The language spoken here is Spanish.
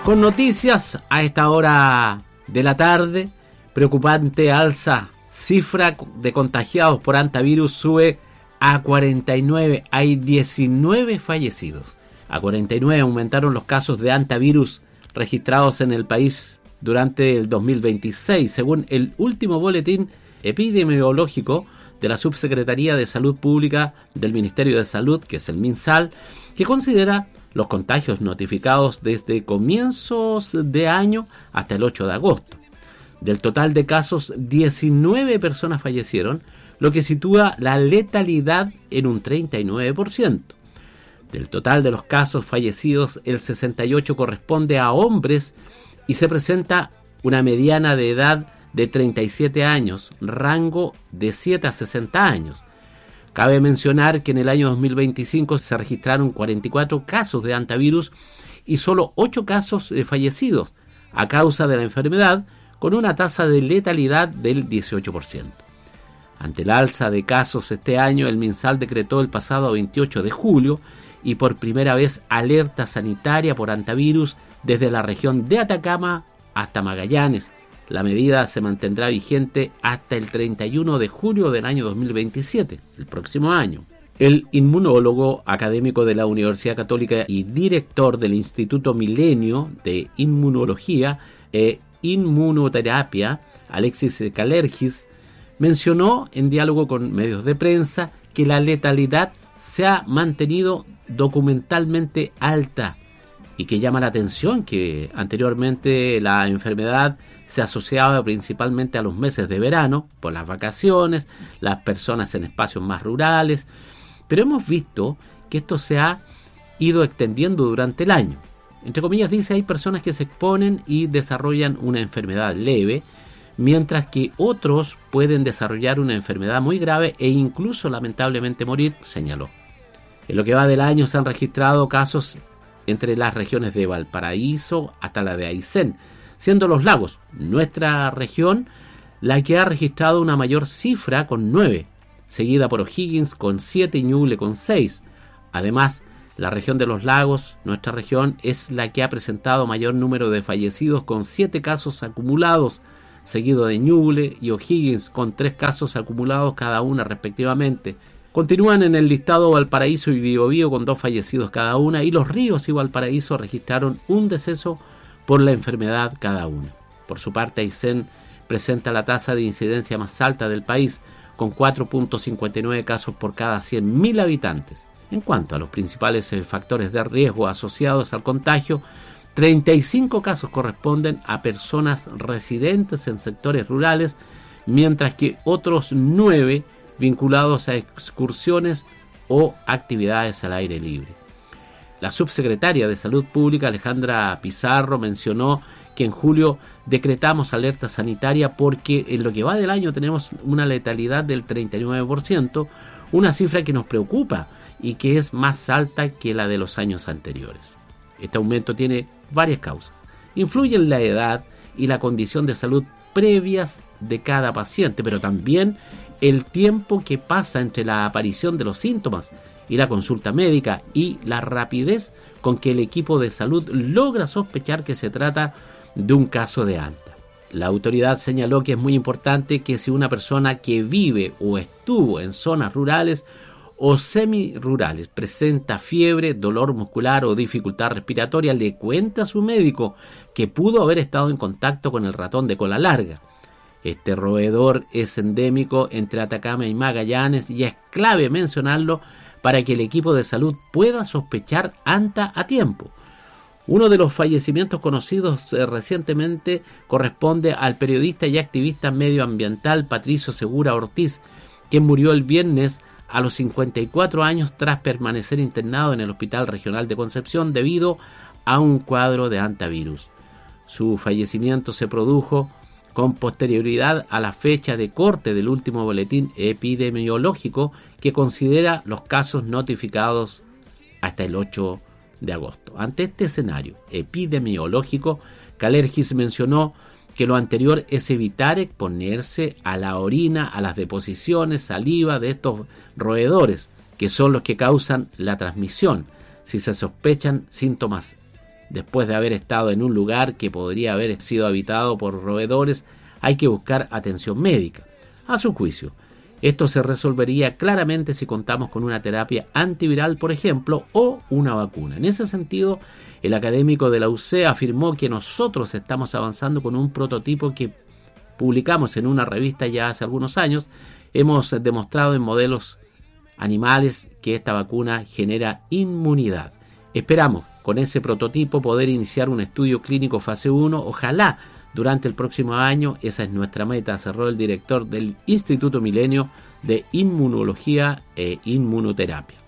Con noticias a esta hora de la tarde, preocupante alza, cifra de contagiados por hantavirus sube a 49, hay 19 fallecidos. A 49 aumentaron los casos de hantavirus registrados en el país durante el 2026, según el último boletín epidemiológico de la Subsecretaría de Salud Pública del Ministerio de Salud, que es el MinSal, que considera los contagios notificados desde comienzos de año hasta el 8 de agosto. Del total de casos, 19 personas fallecieron, lo que sitúa la letalidad en un 39%. Del total de los casos fallecidos, el 68% corresponde a hombres y se presenta una mediana de edad de 37 años, rango de 7 a 60 años. Cabe mencionar que en el año 2025 se registraron 44 casos de hantavirus y solo 8 casos fallecidos a causa de la enfermedad, con una tasa de letalidad del 18%. Ante el alza de casos este año, el MinSal decretó el pasado 28 de julio y por primera vez alerta sanitaria por hantavirus desde la región de Atacama hasta Magallanes. La medida se mantendrá vigente hasta el 31 de julio del año 2027, el próximo año. El inmunólogo académico de la Universidad Católica y director del Instituto Milenio de Inmunología e Inmunoterapia, Alexis Kalergis, mencionó en diálogo con medios de prensa que la letalidad se ha mantenido documentalmente alta y que llama la atención que anteriormente la enfermedad se asociaba principalmente a los meses de verano, por las vacaciones, las personas en espacios más rurales, pero hemos visto que esto se ha ido extendiendo durante el año. Entre comillas dice, hay personas que se exponen y desarrollan una enfermedad leve, mientras que otros pueden desarrollar una enfermedad muy grave e incluso lamentablemente morir, señaló. En lo que va del año se han registrado casos entre las regiones de Valparaíso hasta la de Aysén, siendo Los Lagos, nuestra región, la que ha registrado una mayor cifra con 9, seguida por O'Higgins con 7 y Ñuble con 6. Además, la región de Los Lagos, nuestra región, es la que ha presentado mayor número de fallecidos con 7 casos acumulados, seguido de Ñuble y O'Higgins con 3 casos acumulados cada una respectivamente. Continúan en el listado Valparaíso y Biobío con 2 fallecidos cada una, y Los Ríos y Valparaíso registraron un deceso por la enfermedad cada una. Por su parte, Aysén presenta la tasa de incidencia más alta del país, con 4.59 casos por cada 100.000 habitantes. En cuanto a los principales factores de riesgo asociados al contagio, 35 casos corresponden a personas residentes en sectores rurales, mientras que otros 9 vinculados a excursiones o actividades al aire libre. La subsecretaria de Salud Pública, Alejandra Pizarro, mencionó que en julio decretamos alerta sanitaria porque en lo que va del año tenemos una letalidad del 39%, una cifra que nos preocupa y que es más alta que la de los años anteriores. Este aumento tiene varias causas. Influyen la edad y la condición de salud previas de cada paciente, pero también el tiempo que pasa entre la aparición de los síntomas y la consulta médica y la rapidez con que el equipo de salud logra sospechar que se trata de un caso de hanta. La autoridad señaló que es muy importante que si una persona que vive o estuvo en zonas rurales o semirurales presenta fiebre, dolor muscular o dificultad respiratoria, le cuente a su médico que pudo haber estado en contacto con el ratón de cola larga. Este roedor es endémico entre Atacama y Magallanes y es clave mencionarlo para que el equipo de salud pueda sospechar hanta a tiempo. Uno de los fallecimientos conocidos recientemente corresponde al periodista y activista medioambiental Patricio Segura Ortiz, quien murió el viernes a los 54 años tras permanecer internado en el Hospital Regional de Concepción debido a un cuadro de hantavirus. Su fallecimiento se produjo con posterioridad a la fecha de corte del último boletín epidemiológico que considera los casos notificados hasta el 8 de agosto. Ante este escenario epidemiológico, Kalergis mencionó que lo anterior es evitar exponerse a la orina, a las deposiciones, saliva de estos roedores, que son los que causan la transmisión, si se sospechan síntomas Después de haber estado en un lugar que podría haber sido habitado por roedores, hay que buscar atención médica. A su juicio, esto se resolvería claramente si contamos con una terapia antiviral, por ejemplo, o una vacuna. En ese sentido, el académico de la UC afirmó que nosotros estamos avanzando con un prototipo que publicamos en una revista ya hace algunos años. Hemos demostrado en modelos animales que esta vacuna genera inmunidad. Esperamos con ese prototipo poder iniciar un estudio clínico fase 1, ojalá durante el próximo año. Esa es nuestra meta, cerró el director del Instituto Milenio de Inmunología e Inmunoterapia.